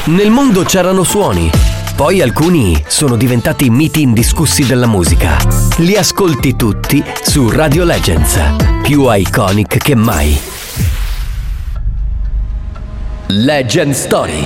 Nel mondo c'erano suoni, poi alcuni sono diventati miti indiscussi della musica. Li ascolti tutti su Radio Legends, più iconic che mai. Legend Story.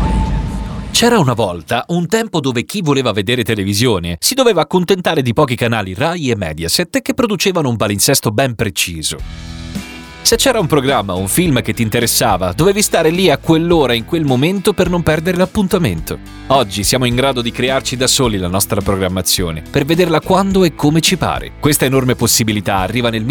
C'era una volta un tempo dove chi voleva vedere televisione si doveva accontentare di pochi canali Rai e Mediaset che producevano un palinsesto ben preciso. Se c'era un programma o un film che ti interessava, dovevi stare lì a quell'ora in quel momento per non perdere l'appuntamento. Oggi siamo in grado di crearci da soli la nostra programmazione, per vederla quando e come ci pare. Questa enorme possibilità arriva nel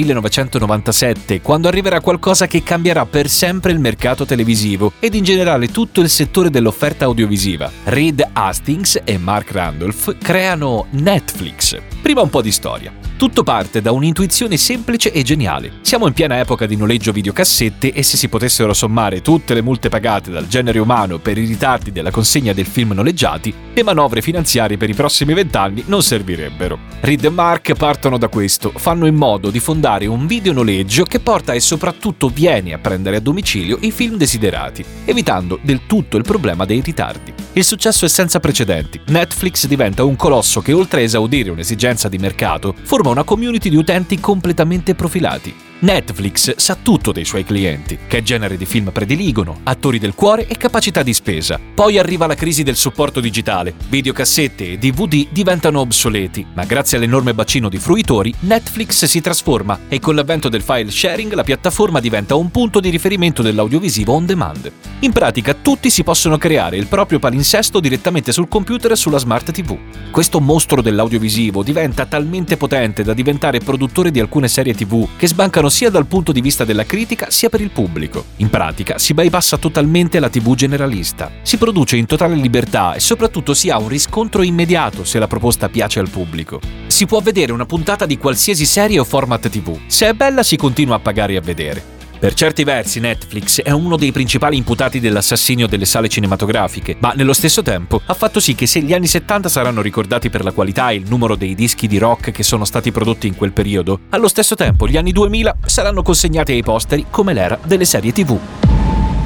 1997, quando arriverà qualcosa che cambierà per sempre il mercato televisivo ed in generale tutto il settore dell'offerta audiovisiva. Reed Hastings e Mark Randolph creano Netflix. Prima un po' di storia. Tutto parte da un'intuizione semplice e geniale. Siamo in piena epoca di noleggio videocassette e se si potessero sommare tutte le multe pagate dal genere umano per i ritardi della consegna del film noleggiati, le manovre finanziarie per i prossimi 20 anni non servirebbero. Reed e Mark partono da questo, fanno in modo di fondare un videonoleggio che porta e soprattutto viene a prendere a domicilio i film desiderati, evitando del tutto il problema dei ritardi. Il successo è senza precedenti. Netflix diventa un colosso che, oltre a esaudire un'esigenza di mercato, forma una community di utenti completamente profilati. Netflix sa tutto dei suoi clienti, che genere di film prediligono, attori del cuore e capacità di spesa. Poi arriva la crisi del supporto digitale, videocassette e DVD diventano obsoleti, ma grazie all'enorme bacino di fruitori, Netflix si trasforma e con l'avvento del file sharing la piattaforma diventa un punto di riferimento dell'audiovisivo on demand. In pratica tutti si possono creare il proprio palinsesto direttamente sul computer e sulla smart TV. Questo mostro dell'audiovisivo diventa talmente potente da diventare produttore di alcune serie TV che sbancano sia dal punto di vista della critica sia per il pubblico. In pratica si bypassa totalmente la TV generalista. Si produce in totale libertà e soprattutto si ha un riscontro immediato se la proposta piace al pubblico. Si può vedere una puntata di qualsiasi serie o format TV. Se è bella si continua a pagare e a vedere. Per certi versi Netflix è uno dei principali imputati dell'assassinio delle sale cinematografiche, ma nello stesso tempo ha fatto sì che se gli anni 70 saranno ricordati per la qualità e il numero dei dischi di rock che sono stati prodotti in quel periodo, allo stesso tempo gli anni 2000 saranno consegnati ai posteri come l'era delle serie TV.